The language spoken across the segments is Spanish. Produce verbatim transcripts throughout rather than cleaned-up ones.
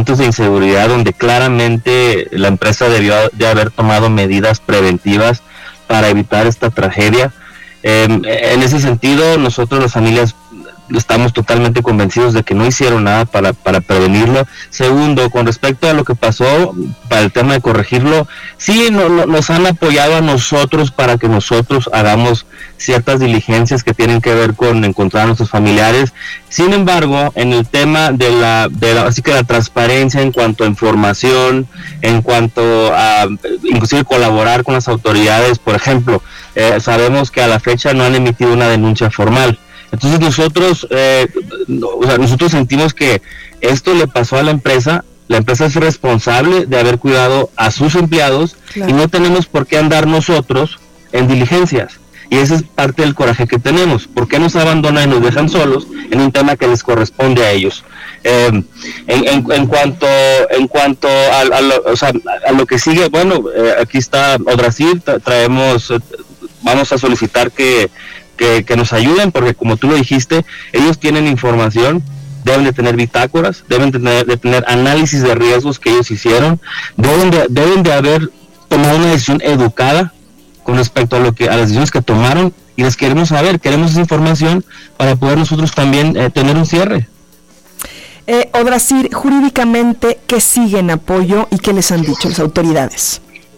momentos de inseguridad donde claramente la empresa debió de haber tomado medidas preventivas para evitar esta tragedia. Eh, en ese sentido, nosotros las familias estamos totalmente convencidos de que no hicieron nada para, para prevenirlo. Segundo, con respecto a lo que pasó, para el tema de corregirlo, sí no, no, nos han apoyado a nosotros para que nosotros hagamos ciertas diligencias que tienen que ver con encontrar a nuestros familiares. Sin embargo, en el tema de la, de la, así que la transparencia en cuanto a información, en cuanto a inclusive colaborar con las autoridades, por ejemplo, eh, sabemos que a la fecha no han emitido una denuncia formal. Entonces nosotros, eh, o sea, nosotros sentimos que esto le pasó a la empresa, la empresa es responsable de haber cuidado a sus empleados, claro, y no tenemos por qué andar nosotros en diligencias. Y esa es parte del coraje que tenemos. ¿Por qué nos abandonan y nos dejan solos en un tema que les corresponde a ellos? Eh, en, en, en cuanto en cuanto a, a, lo, o sea, a lo que sigue, bueno, eh, aquí está Odrasir, tra- traemos, eh, vamos a solicitar que Que, que nos ayuden, porque como tú lo dijiste, ellos tienen información, deben de tener bitácoras, deben de tener, de tener análisis de riesgos que ellos hicieron, deben de, deben de haber tomado una decisión educada con respecto a lo que a las decisiones que tomaron, y les queremos saber, queremos esa información para poder nosotros también eh, tener un cierre. Eh, Odrasir, jurídicamente, ¿qué sigue en apoyo y qué les han dicho las autoridades?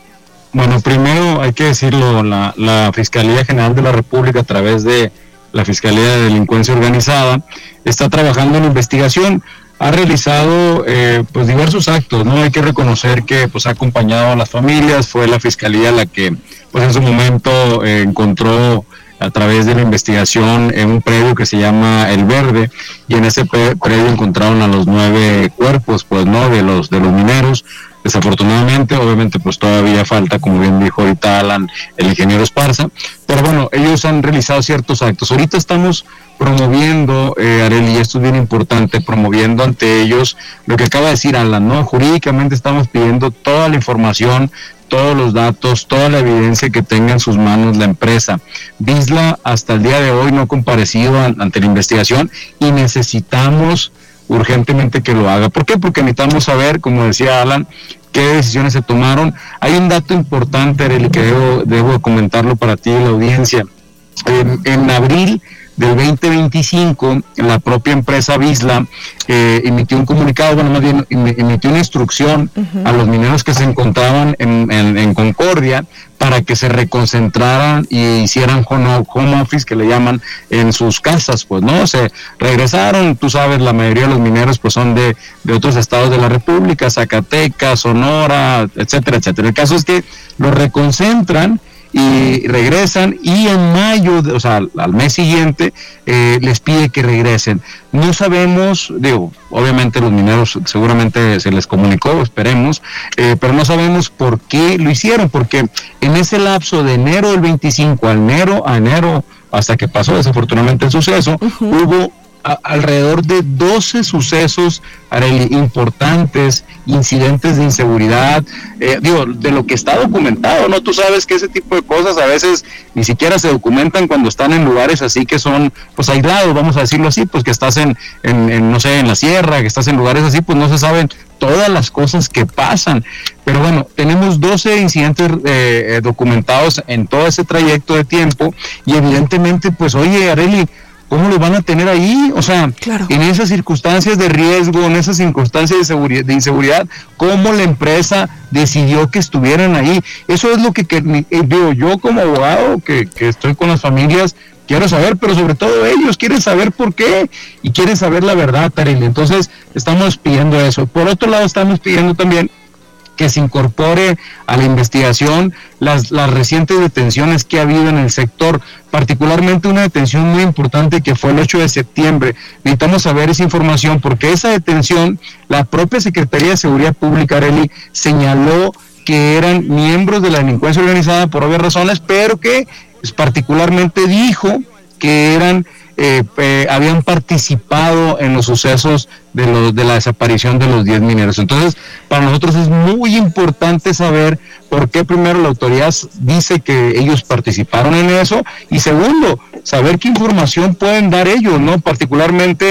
Bueno, primero hay que decirlo, la, la Fiscalía General de la República, a través de la Fiscalía de Delincuencia Organizada, está trabajando en investigación, ha realizado eh, pues diversos actos, ¿no? Hay que reconocer que pues ha acompañado a las familias, fue la Fiscalía la que pues en su momento eh, encontró a través de la investigación en un predio que se llama El Verde, y en ese predio encontraron a los nueve cuerpos, pues, ¿no?, de los de los mineros. Desafortunadamente, obviamente, pues todavía falta, como bien dijo ahorita Alan, el ingeniero Esparza, pero bueno, ellos han realizado ciertos actos. Ahorita estamos promoviendo, eh, Arely, y esto es bien importante, promoviendo ante ellos lo que acaba de decir Alan, ¿no? Jurídicamente estamos pidiendo toda la información, todos los datos, toda la evidencia que tenga en sus manos la empresa. Bisla hasta el día de hoy no ha comparecido ante la investigación y necesitamos urgentemente que lo haga. ¿Por qué? Porque necesitamos saber, como decía Alan, qué decisiones se tomaron. Hay un dato importante, Arely, que debo, debo comentarlo para ti y la audiencia. En, en abril del veinte veinticinco, la propia empresa Bisla eh, emitió un comunicado, bueno, más bien emitió una instrucción uh-huh. a los mineros que se encontraban en, en, en Concordia para que se reconcentraran y hicieran home, home office, que le llaman, en sus casas, pues, ¿no? Se regresaron, tú sabes, la mayoría de los mineros pues son de, de otros estados de la República, Zacatecas, Sonora, etcétera, etcétera. El caso es que los reconcentran y regresan, y en mayo, o sea, al mes siguiente, eh, les pide que regresen. No sabemos, digo, obviamente los mineros seguramente se les comunicó, esperemos, eh, pero no sabemos por qué lo hicieron, porque en ese lapso de enero del veinticinco a enero, a enero, hasta que pasó desafortunadamente el suceso, uh-huh. hubo a, alrededor de doce sucesos, Arely, importantes, incidentes de inseguridad, eh, digo, de lo que está documentado, ¿no? Tú sabes que ese tipo de cosas a veces ni siquiera se documentan cuando están en lugares así que son, pues, aislados, vamos a decirlo así, pues que estás en, en, en no sé, en la sierra, que estás en lugares así, pues no se saben todas las cosas que pasan. Pero bueno, tenemos doce incidentes eh, documentados en todo ese trayecto de tiempo, y evidentemente, pues, oye, Arely, ¿cómo los van a tener ahí? O sea, claro. en esas circunstancias de riesgo, en esas circunstancias de, seguridad, de inseguridad, ¿cómo la empresa decidió que estuvieran ahí? Eso es lo que, que eh, digo, yo como abogado que, que estoy con las familias, quiero saber, pero sobre todo ellos quieren saber por qué y quieren saber la verdad, Arely. Entonces, estamos pidiendo eso. Por otro lado, estamos pidiendo también que se incorpore a la investigación las, las recientes detenciones que ha habido en el sector, particularmente una detención muy importante que fue el ocho de septiembre. Necesitamos saber esa información, porque esa detención, la propia Secretaría de Seguridad Pública, Arely, señaló que eran miembros de la delincuencia organizada por obvias razones, pero que pues, particularmente dijo que eran Eh, eh, habían participado en los sucesos de, los, de la desaparición de los diez mineros. Entonces, para nosotros es muy importante saber por qué, primero, la autoridad dice que ellos participaron en eso, y segundo, saber qué información pueden dar ellos, ¿no? Particularmente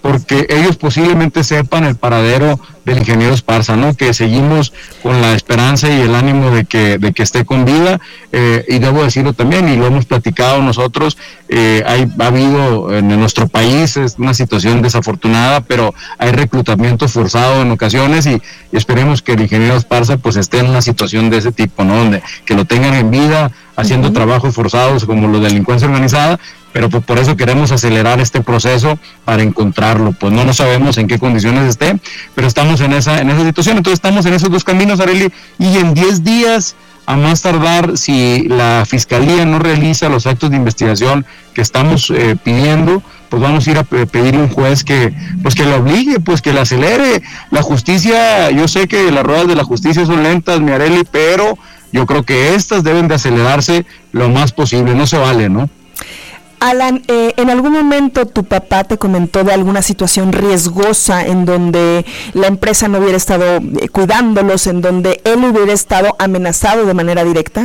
porque ellos posiblemente sepan el paradero del ingeniero Esparza, ¿no? Que seguimos con la esperanza y el ánimo de que de que esté con vida, eh, y debo decirlo también, y lo hemos platicado nosotros, eh, hay, ha habido en nuestro país, es una situación desafortunada, pero hay reclutamiento forzado en ocasiones, y, y esperemos que el ingeniero Esparza pues esté en una situación de ese tipo, ¿no? Donde que lo tengan en vida, haciendo uh-huh. trabajos forzados como los de delincuencia organizada, pero pues por eso queremos acelerar este proceso para encontrarlo. Pues no lo sabemos en qué condiciones esté, pero estamos en esa en esa situación. Entonces estamos en esos dos caminos, Arely, y en diez días, a más tardar, si la Fiscalía no realiza los actos de investigación que estamos eh, pidiendo, pues vamos a ir a pedirle a un juez que pues que lo obligue, pues que lo acelere. La justicia, yo sé que las ruedas de la justicia son lentas, mi Arely, pero yo creo que estas deben de acelerarse lo más posible, no se vale, ¿no? Alan, eh, ¿en algún momento tu papá te comentó de alguna situación riesgosa en donde la empresa no hubiera estado eh, cuidándolos, en donde él hubiera estado amenazado de manera directa?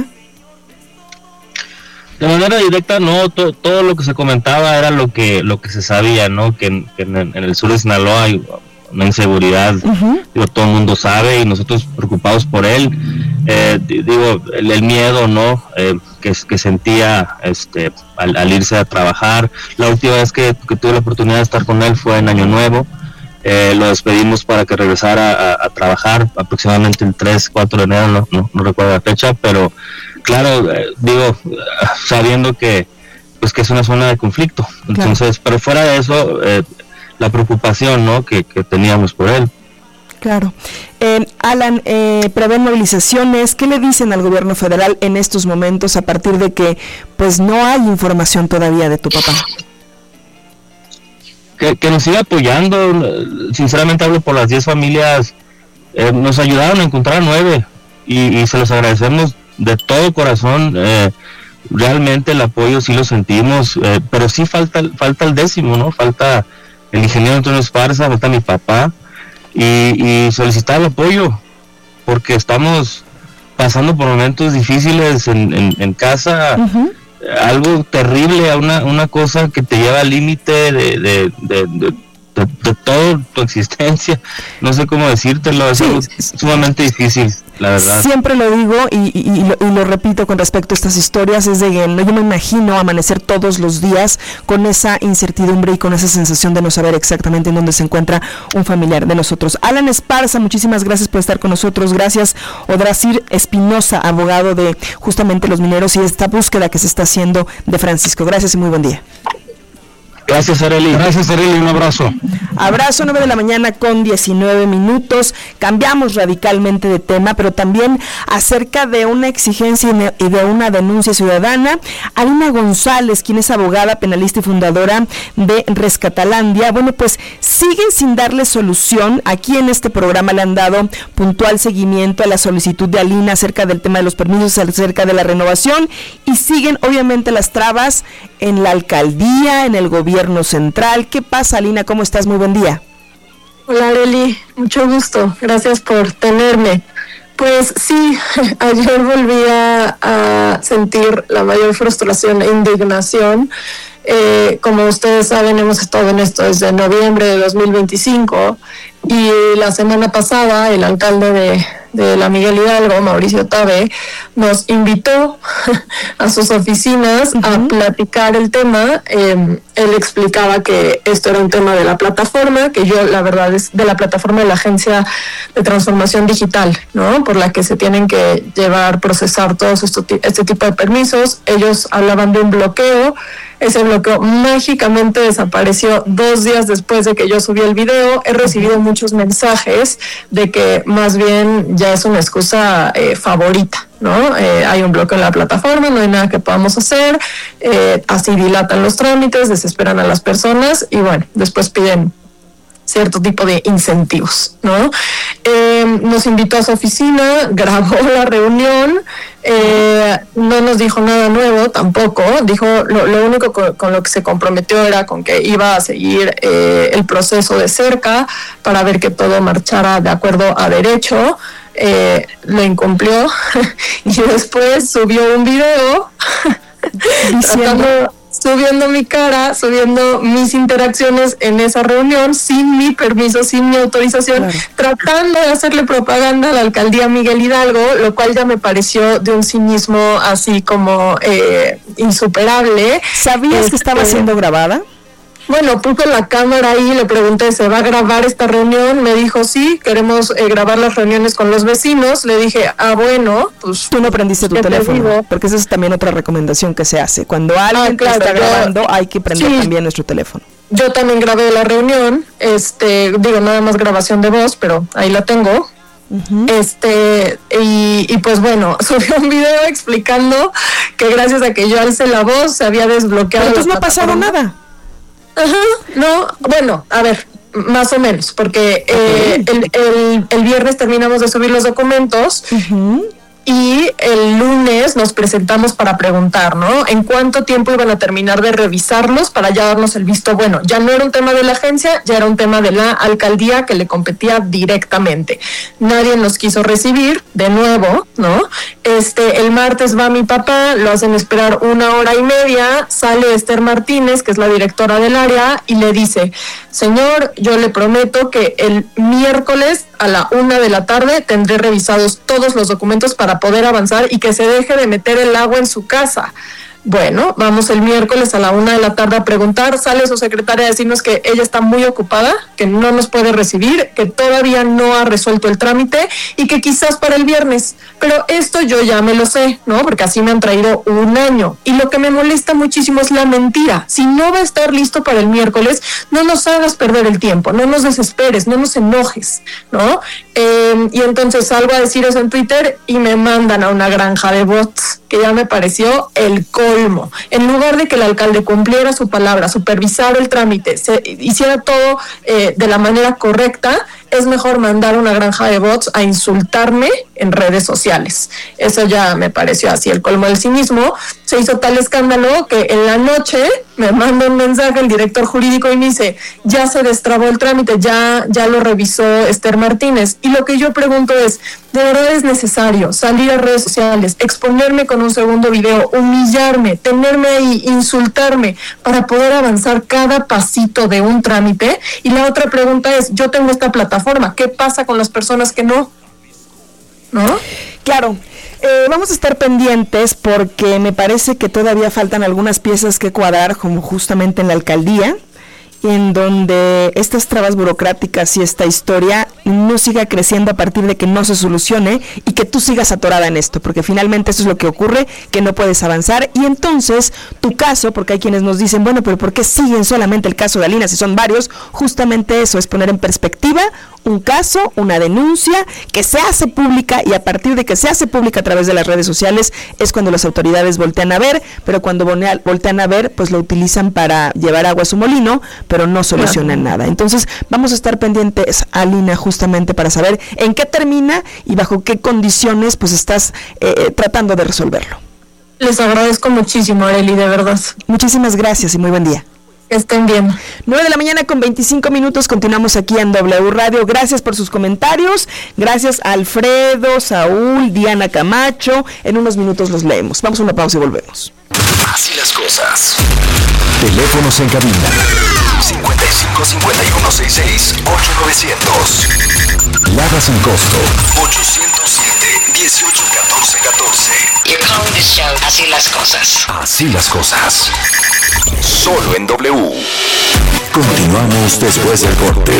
De manera directa no, to, todo lo que se comentaba era lo que lo que se sabía, ¿no? Que en, que en, en el sur de Sinaloa hay una inseguridad, uh-huh. digo, todo el mundo sabe, y nosotros preocupados por él, eh, digo, el, el miedo, ¿no? Eh, que, que sentía este al, al irse a trabajar. La última vez que, que tuve la oportunidad de estar con él fue en Año Nuevo. Eh, lo despedimos para que regresara a, a trabajar aproximadamente el tres, cuatro de enero, no, no, no recuerdo la fecha, pero claro, eh, digo, sabiendo que pues que es una zona de conflicto. Entonces, claro. Pero fuera de eso, eh, la preocupación, ¿no? que, que teníamos por él. Claro. Eh, Alan, eh, prevén movilizaciones. ¿Qué le dicen al gobierno federal en estos momentos a partir de que pues no hay información todavía de tu papá? Que, que nos siga apoyando. Sinceramente hablo por las diez familias. Eh, nos ayudaron a encontrar nueve y, y se los agradecemos de todo corazón. Eh, realmente el apoyo sí lo sentimos, eh, pero sí falta, falta el décimo, ¿no? Falta el ingeniero Antonio Esparza, falta mi papá, y, y solicitar el apoyo, porque estamos pasando por momentos difíciles en, en, en casa, uh-huh. algo terrible, una, una cosa que te lleva al límite de, de, de, de, de, de toda tu existencia, no sé cómo decírtelo, es sí, algo sumamente difícil, la verdad. Siempre lo digo y, y, y, lo, y lo repito con respecto a estas historias, es de que no, yo me imagino amanecer todos los días con esa incertidumbre y con esa sensación de no saber exactamente en dónde se encuentra un familiar de nosotros. Alan Esparza, muchísimas gracias por estar con nosotros. Gracias, Odrasir Espinosa, abogado de justamente los mineros y esta búsqueda que se está haciendo de Francisco. Gracias y muy buen día. Gracias, Arely. Gracias, Arely. Un abrazo. Abrazo, nueve de la mañana con diecinueve minutos. Cambiamos radicalmente de tema, pero también acerca de una exigencia y de una denuncia ciudadana. Alina González, quien es abogada, penalista y fundadora de Rescatalandia, bueno, pues siguen sin darle solución. Aquí en este programa le han dado puntual seguimiento a la solicitud de Alina acerca del tema de los permisos, acerca de la renovación, y siguen obviamente las trabas en la alcaldía, en el gobierno central. ¿Qué pasa, Alina? ¿Cómo estás? Muy buen día. Hola, Arely, mucho gusto, gracias por tenerme. Pues sí, ayer volví a, a sentir la mayor frustración e indignación. Eh, como ustedes saben, hemos estado en esto desde noviembre de dos mil veinticinco, y la semana pasada el alcalde de, de la Miguel Hidalgo, Mauricio Tabe, nos invitó a sus oficinas uh-huh. a platicar el tema. Eh, él explicaba que esto era un tema de la plataforma, que yo la verdad es de la plataforma de la Agencia de Transformación Digital, ¿no? Por la que se tienen que llevar, procesar todos esto, este tipo de permisos. Ellos hablaban de un bloqueo. Ese bloqueo mágicamente desapareció dos días después de que yo subí el video. He recibido muchos mensajes de que más bien ya es una excusa eh, favorita, ¿no? Eh, hay un bloqueo en la plataforma, no hay nada que podamos hacer, eh, así dilatan los trámites, desesperan a las personas y bueno, después piden cierto tipo de incentivos, ¿no? Eh, nos invitó a su oficina, grabó la reunión, eh, no nos dijo nada nuevo tampoco, dijo lo, lo único con, con lo que se comprometió era con que iba a seguir eh, el proceso de cerca para ver que todo marchara de acuerdo a derecho. Eh, lo incumplió y después subió un video tratando, subiendo mi cara, subiendo mis interacciones en esa reunión sin mi permiso, sin mi autorización, claro, tratando de hacerle propaganda a la alcaldía Miguel Hidalgo, lo cual ya me pareció de un cinismo así como eh, insuperable. ¿Sabías este, que estaba siendo grabada? Bueno, puse la cámara ahí, le pregunté, ¿se va a grabar esta reunión? Me dijo, sí, queremos eh, grabar las reuniones con los vecinos. Le dije, ah, bueno, pues... Tú no prendiste tu teléfono, porque esa es también otra recomendación que se hace. Cuando alguien ah, claro, está yo, grabando, hay que prender sí, también nuestro teléfono. Yo también grabé la reunión, este, digo, nada más grabación de voz, pero ahí la tengo. Uh-huh. Este, y, y pues bueno, subió un video explicando que gracias a que yo alcé la voz se había desbloqueado. Pero entonces no ha pasado nada. Ajá, no, bueno, a ver, más o menos, porque eh, el, el, el viernes terminamos de subir los documentos. Uh-huh. Y el lunes nos presentamos para preguntar, ¿no? En cuánto tiempo iban a terminar de revisarlos para ya darnos el visto bueno. Ya no era un tema de la agencia, ya era un tema de la alcaldía que le competía directamente. Nadie nos quiso recibir, de nuevo, ¿no? Este, el martes va mi papá, lo hacen esperar una hora y media, sale Esther Martínez, que es la directora del área, y le dice, señor, yo le prometo que el miércoles a la una de la tarde tendré revisados todos los documentos para poder avanzar y que se deje de meter el agua en su casa. Bueno, vamos el miércoles a la una de la tarde a preguntar, sale su secretaria a decirnos que ella está muy ocupada, que no nos puede recibir, que todavía no ha resuelto el trámite y que quizás para el viernes. Pero esto yo ya me lo sé, ¿no? Porque así me han traído un año. Y lo que me molesta muchísimo es la mentira. Si no va a estar listo para el miércoles, no nos hagas perder el tiempo, no nos desesperes, no nos enojes, ¿no? Eh, y entonces salgo a decir eso en Twitter y me mandan a una granja de bots, que ya me pareció el colmo. En lugar de que el alcalde cumpliera su palabra, supervisara el trámite, se hiciera todo eh, de la manera correcta, es mejor mandar una granja de bots a insultarme en redes sociales. Eso ya me pareció así el colmo del cinismo. Se hizo tal escándalo que en la noche me manda un mensaje el director jurídico y me dice, ya se destrabó el trámite, ya, ya lo revisó Esther Martínez. Y lo que yo pregunto es, ¿de verdad es necesario salir a redes sociales, exponerme con un segundo video, humillarme, tenerme ahí, insultarme para poder avanzar cada pasito de un trámite? Y la otra pregunta es, yo tengo esta plataforma, ¿qué pasa con las personas que no? ¿No? Claro. Eh, vamos a estar pendientes porque me parece que todavía faltan algunas piezas que cuadrar, como justamente en la alcaldía, en donde estas trabas burocráticas y esta historia no siga creciendo a partir de que no se solucione y que tú sigas atorada en esto, porque finalmente eso es lo que ocurre, que no puedes avanzar. Y entonces tu caso, porque hay quienes nos dicen, bueno, pero ¿por qué siguen solamente el caso de Alina si son varios? Justamente eso es poner en perspectiva un caso, una denuncia que se hace pública, y a partir de que se hace pública a través de las redes sociales es cuando las autoridades voltean a ver, pero cuando voltean a ver pues lo utilizan para llevar agua a su molino, pero no solucionan nada. Entonces vamos a estar pendientes, Alina, justamente para saber en qué termina y bajo qué condiciones pues estás eh, tratando de resolverlo. Les agradezco muchísimo, Arely, de verdad. Muchísimas gracias y muy buen día. Que estén bien. nueve de la mañana con veinticinco minutos, continuamos aquí en W Radio. Gracias por sus comentarios, gracias a Alfredo, Saúl, Diana Camacho. En unos minutos los leemos. Vamos a una pausa y volvemos. Así las cosas. Teléfonos en cabina cincuenta y cinco, cincuenta y uno, sesenta y seis, ocho novecientos. Lada sin costo ochocientos siete, dieciocho, catorce, catorce. You're calling this show Así las cosas. Así las cosas. Solo en W. Continuamos después del corte.